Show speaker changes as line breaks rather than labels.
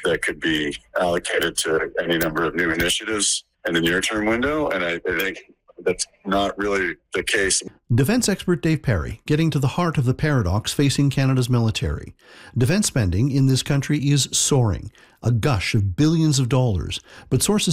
that could be allocated to any number of new initiatives in the near-term window, and I think that's not really the case.
Defense expert Dave Perry getting to the heart of the paradox facing Canada's military. Defense spending in this country is soaring, a gush of billions of dollars, but sources